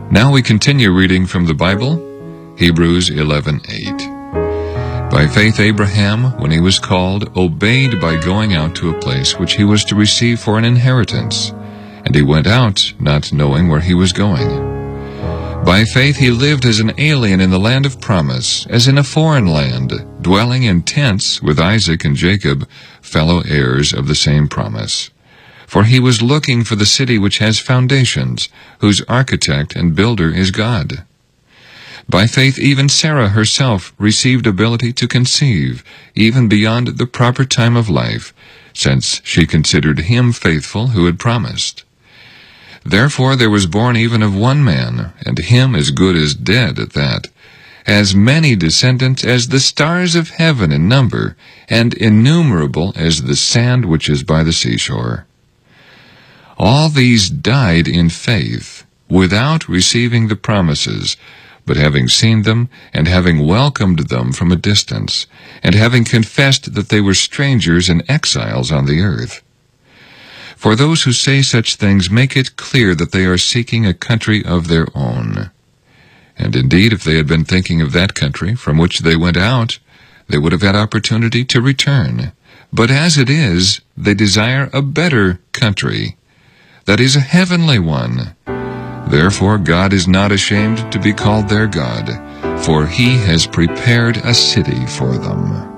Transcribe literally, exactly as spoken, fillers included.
Now we continue reading from the Bible, Hebrews eleven eight. By faith Abraham, when he was called, obeyed by going out to a place which he was to receive for an inheritance, and he went out, not knowing where he was going. By faith he lived as an alien in the land of promise, as in a foreign land, dwelling in tents with Isaac and Jacob, fellow heirs of the same promise. For he was looking for the city which has foundations, whose architect and builder is God. By faith even Sarah herself received ability to conceive, even beyond the proper time of life, since she considered him faithful who had promised. Therefore there was born even of one man, and him as good as dead at that, as many descendants as the stars of heaven in number, and innumerable as the sand which is by the seashore. All these died in faith, without receiving the promises, but having seen them, and having welcomed them from a distance, and having confessed that they were strangers and exiles on the earth. For those who say such things make it clear that they are seeking a country of their own. And indeed, if they had been thinking of that country from which they went out, they would have had opportunity to return. But as it is, they desire a better country, that is a heavenly one. Therefore God is not ashamed to be called their God, for he has prepared a city for them.